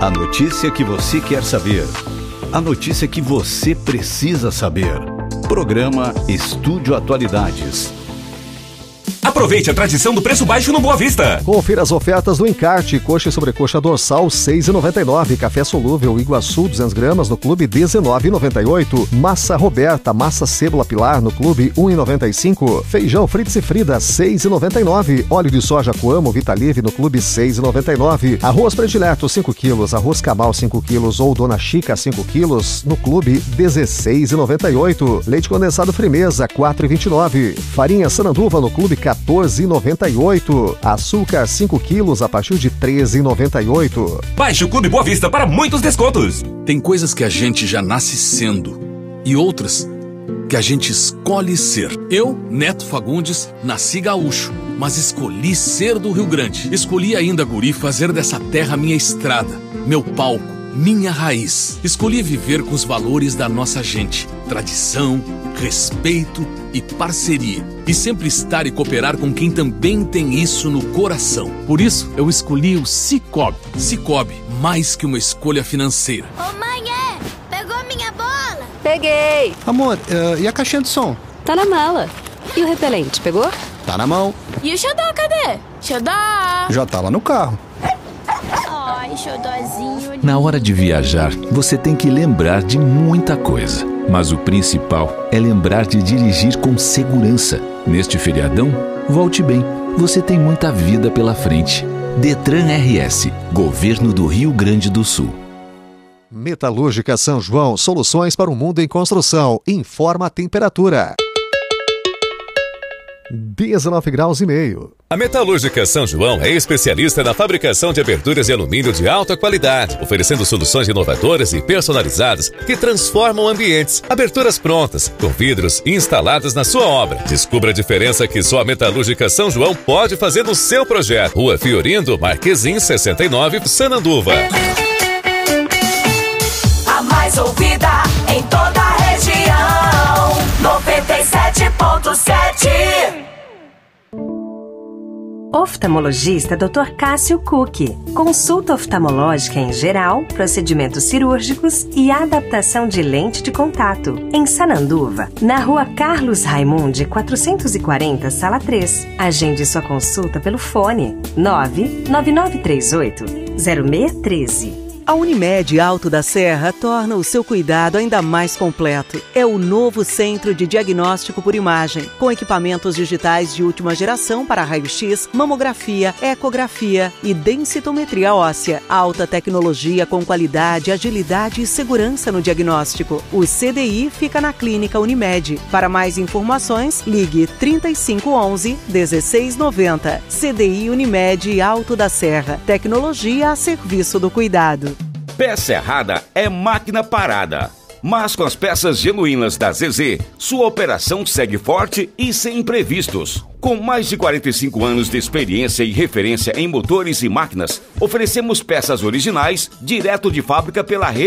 A notícia que você quer saber. A notícia que você precisa saber. Programa Estúdio Atualidades. Aproveite a tradição do preço baixo no Boa Vista. Confira as ofertas do encarte. Coxa e sobrecoxa dorsal, R$ 6,99. Café solúvel Iguaçu, 200 gramas, no clube, R$ 19,98. Massa Roberta, massa cebola pilar, no clube, R$ 1,95. Feijão Fritz e Frida, R$ 6,99. Óleo de soja Coamo Vitalive, no clube, R$ 6,99. Arroz predileto, 5 quilos. Arroz Cabal, 5 quilos. Ou Dona Chica, 5 quilos, no clube, R$ 16,98. Leite condensado Frimeza, R$ 4,29. Farinha Sananduva, no clube, R$ 14,98. Açúcar 5 quilos a partir de R$ 13,98. Baixe o Clube Boa Vista para muitos descontos. Tem coisas que a gente já nasce sendo e outras que a gente escolhe ser. Eu, Neto Fagundes, nasci gaúcho, mas escolhi ser do Rio Grande. Escolhi ainda, guri, fazer dessa terra minha estrada, meu palco, minha raiz. Escolhi viver com os valores da nossa gente: tradição, respeito e parceria. E sempre estar e cooperar com quem também tem isso no coração. Por isso, eu escolhi o Cicobi. Cicobi, mais que uma escolha financeira. Ô mãe, pegou minha bola? Peguei. Amor, e a caixinha de som? Tá na mala. E o repelente, pegou? Tá na mão. E o xodó, cadê? Xodó! Já tá lá no carro. Ai, xodózinho. Na hora de viajar, você tem que lembrar de muita coisa. Mas o principal é lembrar de dirigir com segurança. Neste feriadão, volte bem. Você tem muita vida pela frente. Detran RS, Governo do Rio Grande do Sul. Metalúrgica São João, soluções para o mundo em construção. Informa a temperatura. 19,5 graus. A Metalúrgica São João é especialista na fabricação de aberturas de alumínio de alta qualidade, oferecendo soluções inovadoras e personalizadas que transformam ambientes. Aberturas prontas, com vidros instalados na sua obra. Descubra a diferença que só a Metalúrgica São João pode fazer no seu projeto. Rua Fiorindo Marquezim 69, Sananduva. A mais ouvida em toda a região, 97.7. Oftalmologista Dr. Cássio Cook. Consulta oftalmológica em geral, procedimentos cirúrgicos e adaptação de lente de contato. Em Sananduva, na rua Carlos Raimundi, 440, sala 3. Agende sua consulta pelo fone 99938-0613. A Unimed Alto da Serra torna o seu cuidado ainda mais completo. É o novo centro de diagnóstico por imagem, com equipamentos digitais de última geração para raio-x, mamografia, ecografia e densitometria óssea. Alta tecnologia com qualidade, agilidade e segurança no diagnóstico. O CDI fica na Clínica Unimed. Para mais informações, ligue 3511-1690. CDI Unimed Alto da Serra. Tecnologia a serviço do cuidado. Peça errada é máquina parada. Mas com as peças genuínas da ZZ, sua operação segue forte e sem imprevistos. Com mais de 45 anos de experiência e referência em motores e máquinas, oferecemos peças originais direto de fábrica pela rede